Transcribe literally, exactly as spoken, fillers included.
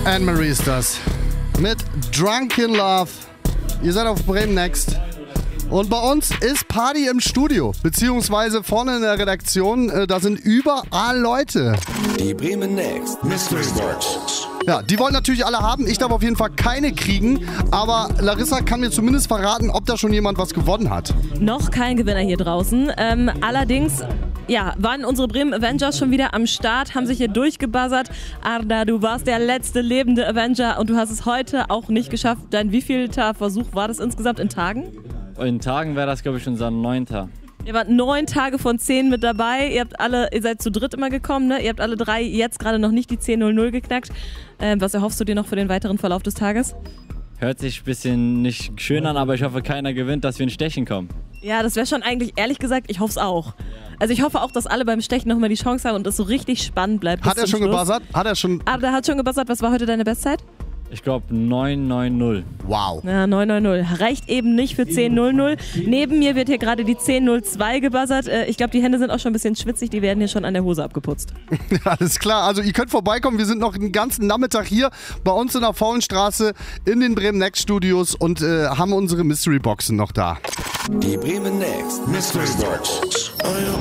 Anne-Marie ist das. Mit Drunken Love. Ihr seid auf Bremen Next. Und bei uns ist Party im Studio, beziehungsweise vorne in der Redaktion, äh, da sind überall Leute. Die Bremen Next Mystery Box. Ja, die wollen natürlich alle haben. Ich darf auf jeden Fall keine kriegen. Aber Larissa kann mir zumindest verraten, ob da schon jemand was gewonnen hat. Noch kein Gewinner hier draußen. Ähm, allerdings, ja, waren unsere Bremen Avengers schon wieder am Start, haben sich hier durchgebuzzert. Arda, du warst der letzte lebende Avenger und du hast es heute auch nicht geschafft. Dein wievielter Versuch war das insgesamt in Tagen? In Tagen wäre das, glaube ich, unser neunter. Ihr wart neun Tage von zehn mit dabei. Ihr habt alle, ihr seid zu dritt immer gekommen, ne? Ihr habt alle drei jetzt gerade noch nicht die zehn null null geknackt. Ähm, was erhoffst du dir noch für den weiteren Verlauf des Tages? Hört sich ein bisschen nicht schön an, aber ich hoffe, keiner gewinnt, dass wir in Stechen kommen. Ja, das wäre schon eigentlich, ehrlich gesagt, ich hoffe es auch. Also ich hoffe auch, dass alle beim Stechen nochmal die Chance haben und es so richtig spannend bleibt. Hat er schon Schluss. gebuzzert? Hat er schon? Aber der hat schon gebuzzert. Was war heute deine Bestzeit? Ich glaube neun neun null. Wow. Ja, neun neun null. Reicht eben nicht für zehn null null. Neben mir wird hier gerade die zehn null zwei gebuzzert. Ich glaube, die Hände sind auch schon ein bisschen schwitzig. Die werden hier schon an der Hose abgeputzt. Alles klar. Also ihr könnt vorbeikommen. Wir sind noch den ganzen Nachmittag hier bei uns in der Faulenstraße in den Bremen Next Studios und äh, haben unsere Mystery Boxen noch da. Die Bremen Next Mystery Box. Euer